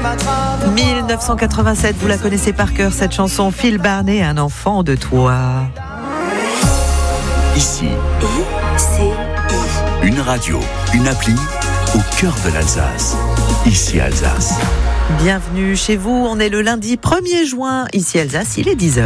1987, vous la connaissez par cœur, cette chanson. Phil Barnet, Un enfant de toi. Ici, une radio, une appli au cœur de l'Alsace. Ici Alsace. Bienvenue chez vous, on est le lundi 1er juin. Ici Alsace, il est 10h.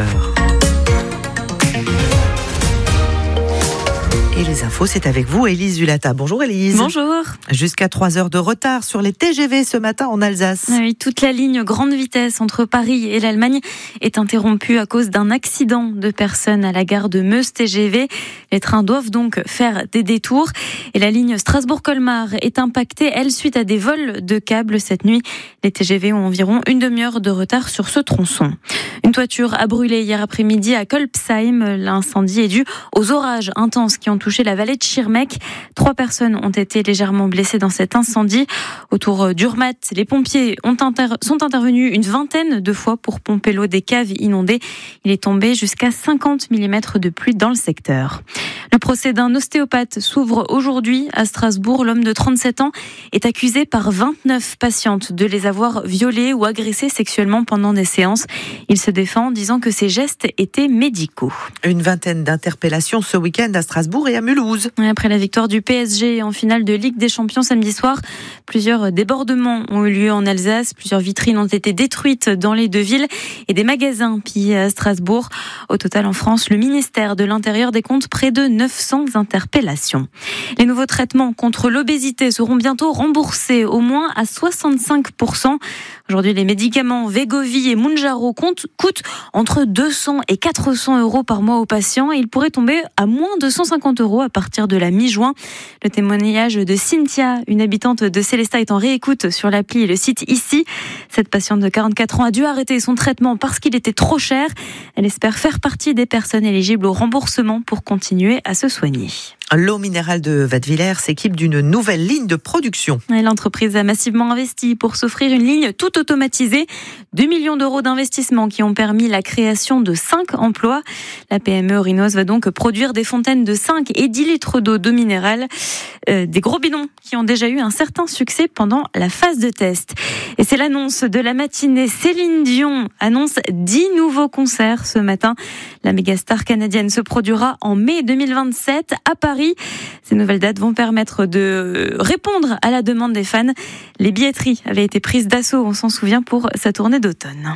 Et les infos, c'est avec vous, Élise Zulata. Bonjour Élise. Bonjour. Jusqu'à 3 heures de retard sur les TGV ce matin en Alsace. Oui, toute la ligne grande vitesse entre Paris et l'Allemagne est interrompue à cause d'un accident de personnes à la gare de Meuse TGV. Les trains doivent donc faire des détours. Et la ligne Strasbourg-Colmar est impactée, elle, suite à des vols de câbles cette nuit. Les TGV ont environ une demi-heure de retard sur ce tronçon. Une toiture a brûlé hier après-midi à Kolbsheim. L'incendie est dû aux orages intenses qui ont touché la vallée de Schirmeck. 3 personnes ont été légèrement blessées dans cet incendie. Autour d'Urmat, les pompiers sont intervenus une vingtaine de fois pour pomper l'eau des caves inondées. Il est tombé jusqu'à 50 mm de pluie dans le secteur. Le procès d'un ostéopathe s'ouvre aujourd'hui à Strasbourg. L'homme de 37 ans est accusé par 29 patientes de les avoir violées ou agressées sexuellement pendant des séances. Il se défend en disant que ces gestes étaient médicaux. Une vingtaine d'interpellations ce week-end à Strasbourg et à Mulhouse. Après la victoire du PSG en finale de Ligue des Champions samedi soir, plusieurs débordements ont eu lieu en Alsace. Plusieurs vitrines ont été détruites dans les deux villes et des magasins pillés à Strasbourg. Au total, en France, le ministère de l'Intérieur décompte près de 900 interpellations. Les nouveaux traitements contre l'obésité seront bientôt remboursés, au moins à 65%. Aujourd'hui, les médicaments Wegovy et Mounjaro coûtent entre 200 et 400 euros par mois aux patients et ils pourraient tomber à moins de 150 euros à partir de la mi-juin. Le témoignage de Cynthia, une habitante de Célestat, est en réécoute sur l'appli et le site ici. Cette patiente de 44 ans a dû arrêter son traitement parce qu'il était trop cher. Elle espère faire partie des personnes éligibles au remboursement pour continuer à se soigner. L'eau minérale de Wattwiller s'équipe d'une nouvelle ligne de production. L'entreprise a massivement investi pour s'offrir une ligne toute automatisée. 2 millions d'euros d'investissement qui ont permis la création de 5 emplois. La PME Rhinos va donc produire des fontaines de 5 et 10 litres d'eau minérale. Des gros bidons qui ont déjà eu un certain succès pendant la phase de test. Et c'est l'annonce de la matinée. Céline Dion annonce 10 nouveaux concerts ce matin. La mégastar canadienne se produira en mai 2027 à Paris. Ces nouvelles dates vont permettre de répondre à la demande des fans. Les billetteries avaient été prises d'assaut, on s'en souvient, pour sa tournée d'automne.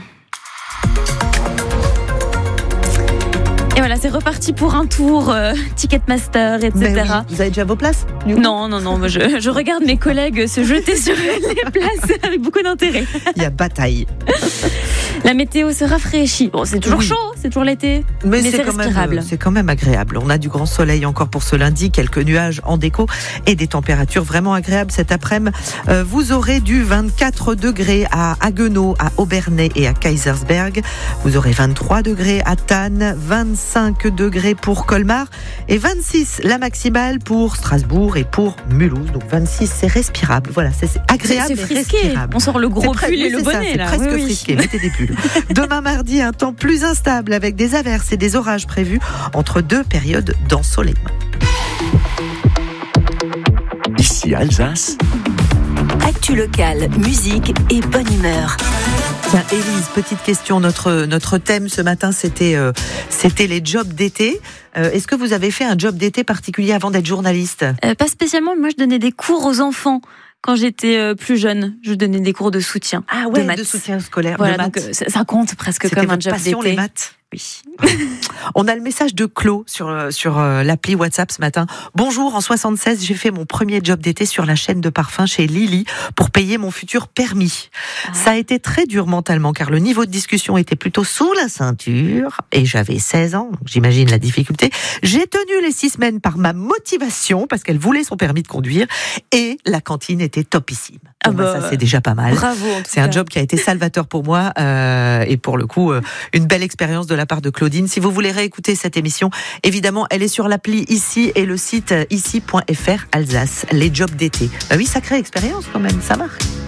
Et voilà, c'est reparti pour un tour, Ticketmaster, etc. Oui. Vous avez déjà vos places ? Non, moi je regarde mes collègues se jeter sur les places avec beaucoup d'intérêt. Il y a bataille. La météo se rafraîchit. Bon, c'est toujours chaud, c'est toujours l'été, mais c'est respirable. C'est quand même agréable. On a du grand soleil encore pour ce lundi, quelques nuages en déco et des températures vraiment agréables cet après-midi. Vous aurez du 24 degrés à Haguenau, à Obernai et à Kaisersberg. Vous aurez 23 degrés à Thann, 25 degrés pour Colmar et 26 la maximale pour Strasbourg et pour Mulhouse. Donc 26, c'est respirable. Voilà, c'est agréable. C'est frisqué. Respirable. On sort le gros pull et le bonnet. C'est presque frisqué. Mettez des pulls. Demain mardi, un temps plus instable avec des averses et des orages prévus entre 2 périodes d'ensoleillement. Ici Alsace. Actu locale, musique et bonne humeur. Tiens, Élise, petite question. Notre thème ce matin, c'était les jobs d'été. Est-ce que vous avez fait un job d'été particulier avant d'être journaliste ? Pas spécialement. Moi, je donnais des cours aux enfants. Quand j'étais plus jeune, je donnais des cours de soutien. Ah ouais, de soutien scolaire. Voilà, de maths. donc ça compte presque comme un job passion, d'été. Les maths. Oui. On a le message de Claude sur l'appli WhatsApp ce matin. Bonjour, en 76, j'ai fait mon premier job d'été sur la chaîne de parfum chez Lily pour payer mon futur permis. Ça a été très dur mentalement car le niveau de discussion était plutôt sous la ceinture et j'avais 16 ans, donc j'imagine la difficulté. J'ai tenu les 6 semaines par ma motivation parce qu'elle voulait son permis de conduire et la cantine était topissime. Ça c'est déjà pas mal. Bravo. C'est un job qui a été salvateur pour moi et pour le coup une belle expérience de la part de Claudine. Si vous voulez réécouter cette émission, évidemment, elle est sur l'appli ici et le site ici.fr Alsace, les jobs d'été. Bah oui, sacrée expérience quand même, ça marque.